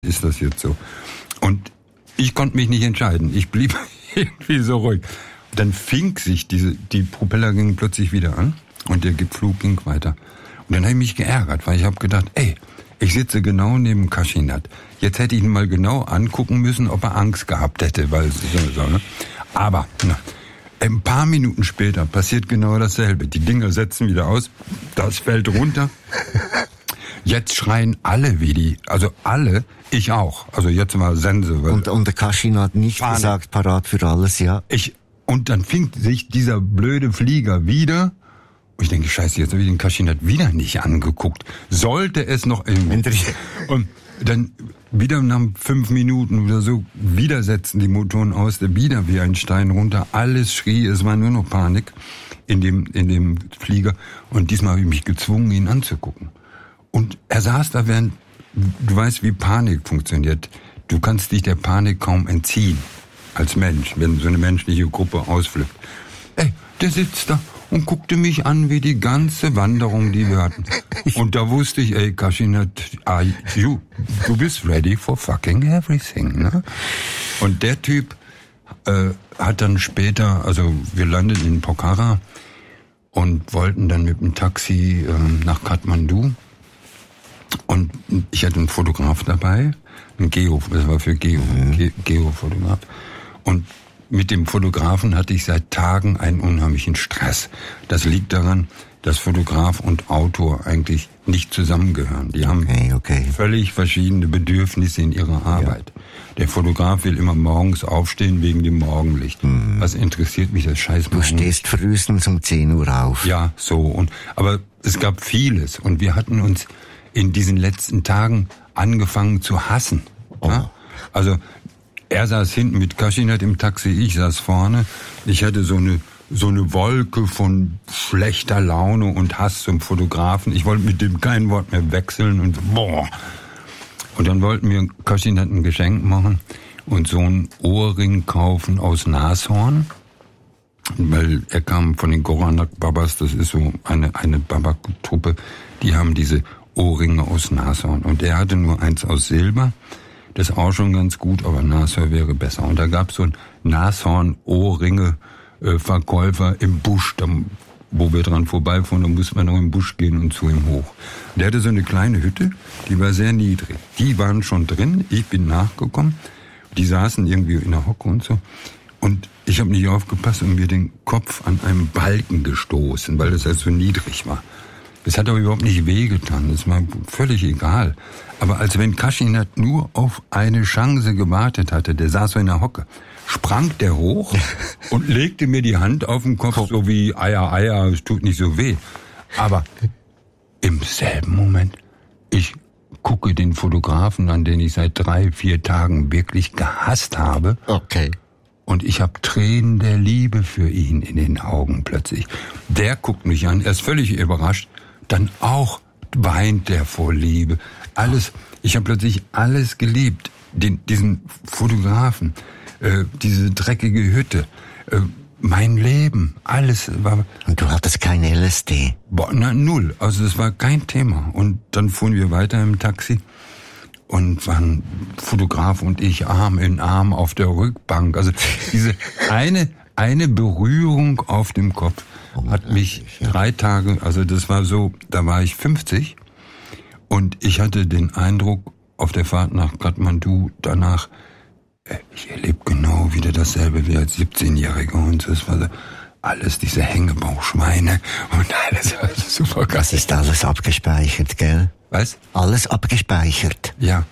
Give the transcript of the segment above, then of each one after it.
ist das jetzt so? Und ich konnte mich nicht entscheiden. Ich blieb irgendwie so ruhig. Dann fing sich die Propeller gingen plötzlich wieder an und der Flug ging weiter. Und dann habe ich mich geärgert, weil ich habe gedacht, ich sitze genau neben Kaschinat. Jetzt hätte ich ihn mal genau angucken müssen, ob er Angst gehabt hätte, weil es so, ne? Aber ein paar Minuten später passiert genau dasselbe. Die Dinger setzen wieder aus, das fällt runter. Jetzt schreien alle also alle, ich auch. Also jetzt war Sense. Und der Kaschinat hat nicht gesagt, parat für alles, ja. Und dann fing sich dieser blöde Flieger wieder. Und ich denke, scheiße, jetzt habe ich den Kaschinat wieder nicht angeguckt. Sollte es noch irgendwie. Und dann wieder nach 5 Minuten oder so, wieder setzen die Motoren aus, wieder wie ein Stein runter. Alles schrie, es war nur noch Panik in dem Flieger. Und diesmal habe ich mich gezwungen, ihn anzugucken. Und er saß da, während, du weißt, wie Panik funktioniert. Du kannst dich der Panik kaum entziehen. Als Mensch, wenn so eine menschliche Gruppe ausflippt. Der sitzt da und guckte mich an wie die ganze Wanderung, die wir hatten. Und da wusste ich, Kaschinat, du bist ready for fucking everything, ne? Und der Typ hat dann später, also wir landeten in Pokhara und wollten dann mit dem Taxi nach Kathmandu. Und ich hatte einen Fotograf dabei, das war für Geofotograf. Und mit dem Fotografen hatte ich seit Tagen einen unheimlichen Stress. Das liegt daran, dass Fotograf und Autor eigentlich nicht zusammengehören. Die haben völlig verschiedene Bedürfnisse in ihrer Arbeit. Ja. Der Fotograf will immer morgens aufstehen wegen dem Morgenlicht. Was interessiert mich das scheiß Morgenlicht? Du stehst frühestens um 10 Uhr auf. Ja, so. Aber es gab vieles. Und wir hatten uns in diesen letzten Tagen angefangen zu hassen. Oh. Ja? Also er saß hinten mit Kaschinat im Taxi, ich saß vorne. Ich hatte so eine Wolke von schlechter Laune und Hass zum Fotografen. Ich wollte mit dem kein Wort mehr wechseln und boah. Und dann wollten wir Kaschinat ein Geschenk machen und so einen Ohrring kaufen aus Nashorn. Weil er kam von den Goranak Babas, das ist so eine Babak-Truppe, die haben diese Ohrringe aus Nashorn. Und er hatte nur eins aus Silber. Das ist auch schon ganz gut, aber Nashorn wäre besser. Und da gab es so einen Nashorn-Ohrringe-Verkäufer im Busch, wo wir dran vorbeifuhren, da mussten wir noch im Busch gehen und zu ihm hoch. Der hatte so eine kleine Hütte, die war sehr niedrig. Die waren schon drin, ich bin nachgekommen. Die saßen irgendwie in der Hocke und so. Und ich habe nicht aufgepasst und mir den Kopf an einem Balken gestoßen, weil das halt so niedrig war. Das hat aber überhaupt nicht wehgetan, das war völlig egal. Aber als wenn Kaschinat nur auf eine Chance gewartet hatte, der saß so in der Hocke, sprang der hoch und legte mir die Hand auf den Kopf, so wie Eier, es tut nicht so weh. Aber im selben Moment, ich gucke den Fotografen an, den ich seit 3-4 Tagen wirklich gehasst habe. Okay. Und ich habe Tränen der Liebe für ihn in den Augen plötzlich. Der guckt mich an, er ist völlig überrascht. Dann auch weint der vor Liebe. Alles, ich habe plötzlich alles geliebt. Diesen Fotografen, diese dreckige Hütte, mein Leben, alles war... Und du hattest kein LSD? Null, also es war kein Thema. Und dann fuhren wir weiter im Taxi und waren Fotograf und ich Arm in Arm auf der Rückbank. Also diese eine Berührung auf dem Kopf hat mich 3 Tage, also das war so, da war ich 50 und ich hatte den Eindruck auf der Fahrt nach Kathmandu danach, ich erlebe genau wieder dasselbe wie als 17-Jähriger und das war so, alles diese Hängebauchschweine und alles war super geil. Das ist alles abgespeichert, gell? Was? Alles abgespeichert. Ja.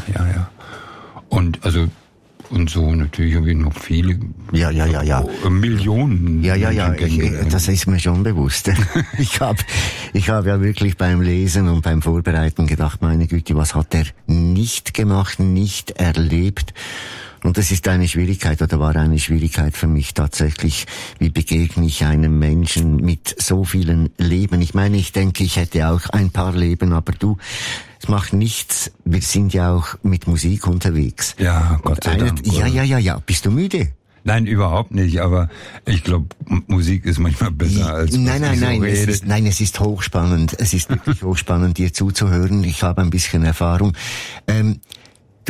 Und also und so natürlich habe ich noch viele. Ja. Millionen. Ja. Das ist mir schon bewusst. Ich hab ja wirklich beim Lesen und beim Vorbereiten gedacht, meine Güte, was hat er nicht gemacht, nicht erlebt? Und das ist eine Schwierigkeit oder war eine Schwierigkeit für mich tatsächlich. Wie begegne ich einem Menschen mit so vielen Leben? Ich meine, ich denke, ich hätte auch ein paar Leben, aber es macht nichts. Wir sind ja auch mit Musik unterwegs. Ja, Gott sei Dank. Ja. Bist du müde? Nein, überhaupt nicht, aber ich glaube, Musik ist manchmal besser als Nein, es ist hochspannend. Es ist wirklich hochspannend, dir zuzuhören. Ich habe ein bisschen Erfahrung.